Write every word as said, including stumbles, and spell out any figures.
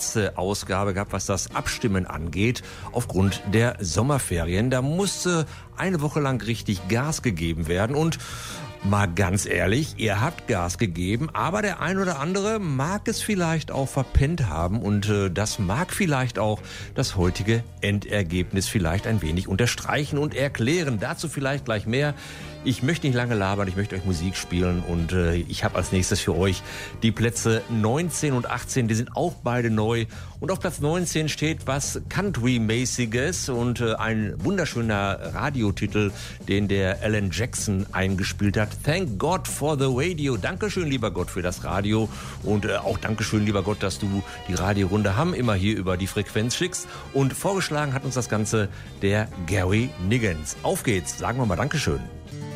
letzte Ausgabe gehabt, was das Abstimmen angeht, aufgrund der Sommerferien. Da musste eine Woche lang richtig Gas gegeben werden und mal ganz ehrlich, ihr habt Gas gegeben, aber der ein oder andere mag es vielleicht auch verpennt haben und äh, das mag vielleicht auch das heutige Endergebnis vielleicht ein wenig unterstreichen und erklären. Dazu vielleicht gleich mehr. Ich möchte nicht lange labern, ich möchte euch Musik spielen und äh, ich habe als nächstes für euch die Plätze neunzehn und achtzehn, die sind auch beide neu. Und auf Platz neunzehn steht was Country-mäßiges und äh, ein wunderschöner Radiotitel, den der Alan Jackson eingespielt hat. Thank God for the Radio. Dankeschön, lieber Gott, für das Radio und äh, auch Dankeschön, lieber Gott, dass du die Radiorunde Hamm immer hier über die Frequenz schickst. Und vorgeschlagen hat uns das Ganze der Gary Niggins. Auf geht's, sagen wir mal Dankeschön.